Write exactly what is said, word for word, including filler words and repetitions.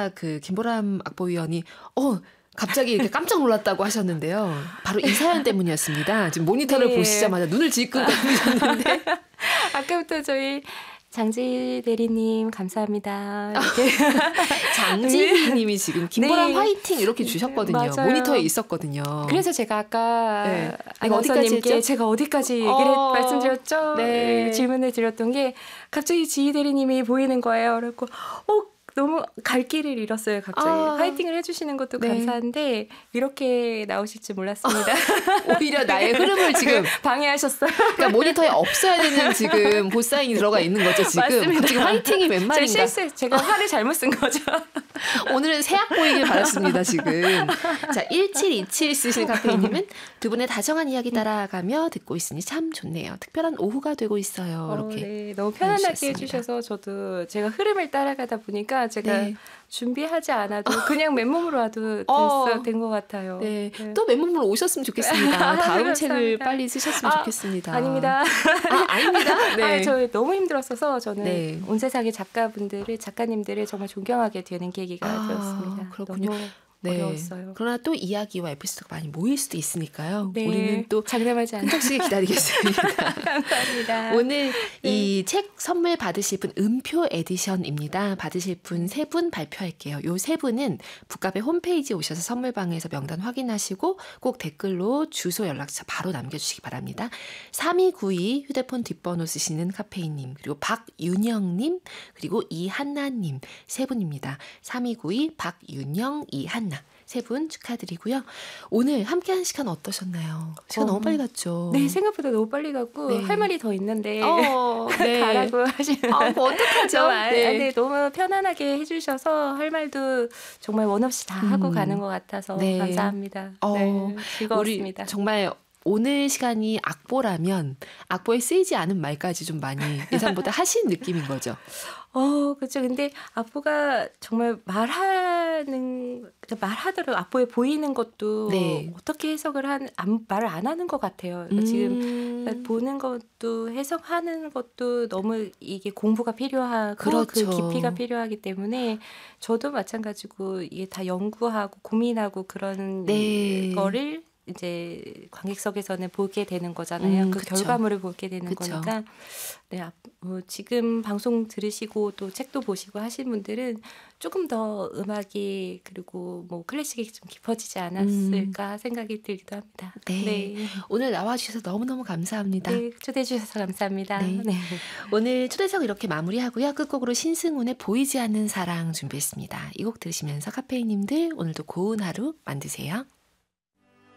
아까 그 김보람 악보위원이 어 갑자기 이렇게 깜짝 놀랐다고 하셨는데요. 바로 이 사연 때문이었습니다. 지금 모니터를 네. 보시자마자 눈을 질끈 감으셨는데 아까부터 저희 장지 대리님 감사합니다. 이렇게 장지 님이 지금 김보람 네. 화이팅 이렇게 주셨거든요. 맞아요. 모니터에 있었거든요. 그래서 제가 아까 네. 아나운서님께 제가 어디까지 얘기를 어, 말씀드렸죠? 네. 질문을 드렸던 게 갑자기 지희 대리님이 보이는 거예요. 그래서 어 너무 갈 길을 잃었어요. 갑자기 아. 파이팅을 해주시는 것도 네. 감사한데 이렇게 나오실 줄 몰랐습니다. 오히려 나의 흐름을 지금 방해하셨어요. 그러니까 모니터에 없어야 되는 지금 보사인이 들어가 있는 거죠. 지금 맞습니다. 지금 화이팅이 웬 제 말인가? 실수, 제가 화를 잘못 쓴 거죠. 오늘은 새악 보이길 바랐습니다. 지금. 자, 일칠이칠 쓰시는 카페이님은 두 분의 다정한 이야기 따라가며 듣고 있으니 참 좋네요. 특별한 오후가 되고 있어요. 이렇게. 어, 네. 너무 편안하게 해주셨습니다. 해주셔서 저도 제가 흐름을 따라가다 보니까 제가 네. 준비하지 않아도 그냥 맨몸으로 와도 어. 된 것 같아요. 네. 네. 또 맨몸으로 오셨으면 좋겠습니다. 다음 감사합니다. 책을 빨리 쓰셨으면 아, 좋겠습니다. 아닙니다. 아, 아닙니다. 네. 아, 저 너무 힘들었어서 저는 네. 온 세상의 작가분들을 작가님들을 정말 존경하게 되는 계기가 아, 되었습니다. 그렇군요. 너무 네. 어려웠어요. 그러나 또 이야기와 에피소드가 많이 모일 수도 있으니까요. 네. 우리는 또 장담하지 않아요. 끈적시게 기다리겠습니다. 감사합니다. 오늘 네. 이 책 선물 받으실 분 음표 에디션입니다. 받으실 분 세 분 발표할게요. 요 세 분은 북카페 홈페이지에 오셔서 선물방에서 명단 확인하시고 꼭 댓글로 주소 연락처 바로 남겨주시기 바랍니다. 삼이구이 휴대폰 뒷번호 쓰시는 카페인님, 그리고 박윤영님, 그리고 이한나님 세 분입니다. 삼이구이 박윤영 이한나 세 분 축하드리고요. 오늘 함께한 시간 어떠셨나요? 시간 어, 너무 빨리 갔죠? 네, 생각보다 너무 빨리 갔고 네. 할 말이 더 있는데 어, 네. 가라고 하시면 아, 뭐 어떡하죠? 너무, 아, 네. 네, 너무 편안하게 해주셔서 할 말도 정말 원 없이 다 하고 음. 가는 것 같아서 네. 감사합니다. 어, 네, 즐거웠습니다. 우리 정말 오늘 시간이 악보라면 악보에 쓰이지 않은 말까지 좀 많이 예상보다 하신 느낌인 거죠. 어, 그렇죠. 근데 악보가 정말 말하는, 말하더라도 악보에 보이는 것도 네. 어떻게 해석을 한, 안, 말을 안 하는 것 같아요. 그러니까 음. 지금 보는 것도 해석하는 것도 너무 이게 공부가 필요하고 그렇죠. 그 깊이가 필요하기 때문에 저도 마찬가지고 이게 다 연구하고 고민하고 그런 네. 거를 이제 관객석에서는 보게 되는 거잖아요. 음, 그 그쵸. 결과물을 보게 되는 그쵸. 거니까. 네, 앞- 뭐 지금 방송 들으시고 또 책도 보시고 하신 분들은 조금 더 음악이 그리고 뭐 클래식이 좀 깊어지지 않았을까 생각이 들기도 합니다. 네. 네. 오늘 나와주셔서 너무너무 감사합니다. 네, 초대해 주셔서 감사합니다. 네. 네. 오늘 초대석 이렇게 마무리하고요. 끝곡으로 신승훈의 보이지 않는 사랑 준비했습니다. 이 곡 들으시면서 카페인님들 오늘도 고운 하루 만드세요.